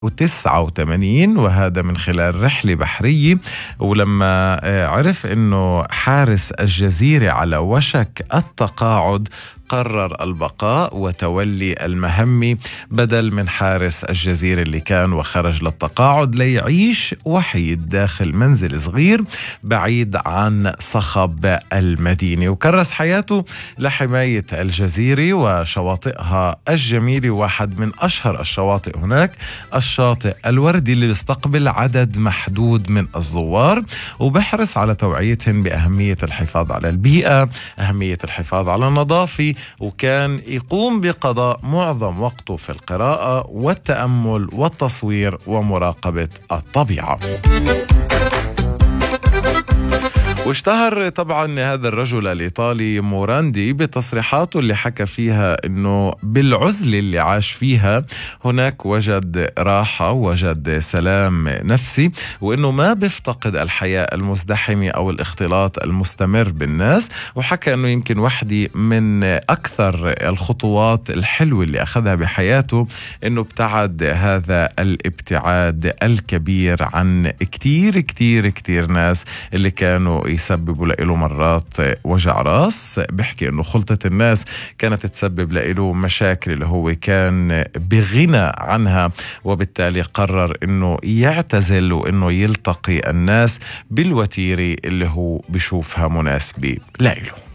1989، وهذا من خلال رحلة بحرية. ولما عرف أنه حارس الجزيرة على وشك التقاعد، قرر البقاء وتولي المهمة بدل من حارس الجزيرة اللي كان، وخرج للتقاعد ليعيش وحيد داخل منزل صغير بعيد عن صخب المدينة، وكرس حياته لحماية الجزيرة وشواطئها الجميلة. واحد من أشهر الشواطئ هناك الشاطئ الوردي اللي بيستقبل عدد محدود من الزوار، وبحرص على توعيتهم بأهمية الحفاظ على البيئة، أهمية الحفاظ على النظافة، وكان يقوم بقضاء معظم وقته في القراءة والتأمل والتصوير ومراقبة الطبيعة. واشتهر طبعا هذا الرجل الإيطالي موراندي بتصريحاته اللي حكى فيها أنه بالعزلة اللي عاش فيها هناك وجد راحة، وجد سلام نفسي، وأنه ما بيفتقد الحياة المزدحمة أو الاختلاط المستمر بالناس. وحكى أنه يمكن واحدة من أكثر الخطوات الحلوة اللي أخذها بحياته أنه ابتعد هذا الابتعاد الكبير عن كتير كتير كتير ناس اللي كانوا يسببوا له مرات وجع راس. بحكي انه خلطة الناس كانت تسبب له مشاكل اللي هو كان بغنى عنها، وبالتالي قرر انه يعتزل وانه يلتقي الناس بالوتيرة اللي هو بشوفها مناسبة له.